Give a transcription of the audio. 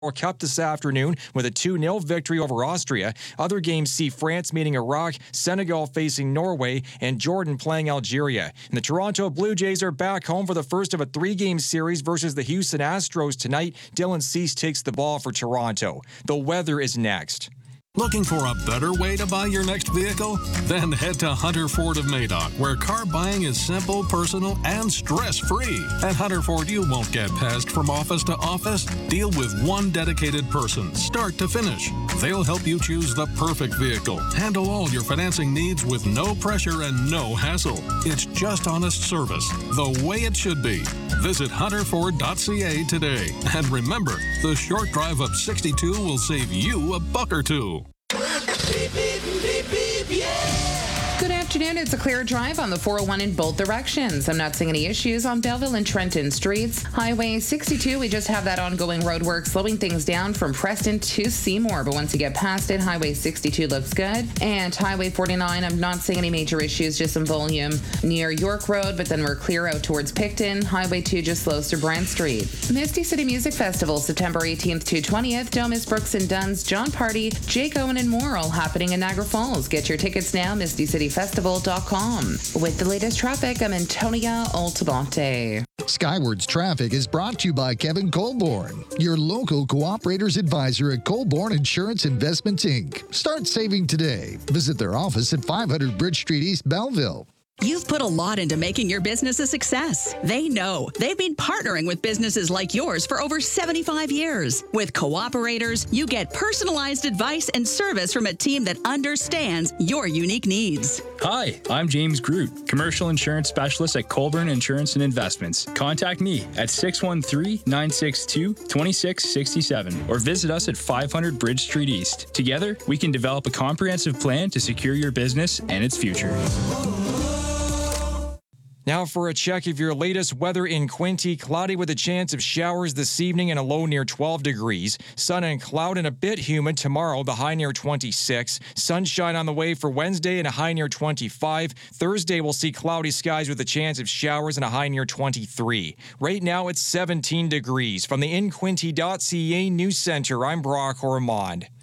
Cup this afternoon with a 2-0 victory over Austria. Other games see France meeting Iraq, Senegal facing Norway, and Jordan playing Algeria. And the Toronto Blue Jays are back home for the first of a 3-game series versus the Houston Astros tonight. Dylan Cease takes the ball for Toronto. The weather is next. Looking for a better way to buy your next vehicle? Then head to Hunter Ford of Madoc, where car buying is simple, personal, and stress-free. At Hunter Ford, you won't get passed from office to office. Deal with one dedicated person, start to finish. They'll help you choose the perfect vehicle. Handle all your financing needs with no pressure and no hassle. It's just honest service, the way it should be. Visit hunterford.ca today. And remember, the short drive up 62 will save you $1 or $2. Good afternoon. It's a clear drive on the 401 in both directions. I'm not seeing any issues on Belleville and Trenton streets. Highway 62, we just have that ongoing road work slowing things down from Preston to Seymour. But once you get past it, Highway 62 looks good. And Highway 49, I'm not seeing any major issues, just some volume near York Road, but then we're clear out towards Picton. Highway 2 just slows to Brant Street. Misty City Music Festival, September 18th to 20th. Domus, Brooks and Dunn's, John Party, Jake Owen and more, all happening in Niagara Falls. Get your tickets now, MistyCityFestival.com. With the latest traffic, I'm Antonia Altamonte. Skywards Traffic is brought to you by Kevin Colborne, your local cooperators advisor at Colborne Insurance Investments, Inc. Start saving today. Visit their office at 500 Bridge Street, East Belleville. You've put a lot into making your business a success. They know. They've been partnering with businesses like yours for over 75 years. With Cooperators, you get personalized advice and service from a team that understands your unique needs. Hi, I'm James Groot, Commercial Insurance Specialist at Colborne Insurance and Investments. Contact me at 613-962-2667 or visit us at 500 Bridge Street East. Together, we can develop a comprehensive plan to secure your business and its future. Now for a check of your latest weather in Quinte. Cloudy with a chance of showers this evening and a low near 12 degrees. Sun and cloud and a bit humid tomorrow, the high near 26. Sunshine on the way for Wednesday and a high near 25. Thursday we'll see cloudy skies with a chance of showers and a high near 23. Right now it's 17 degrees. From the InQuinte.ca News Center, I'm Brock Ormond.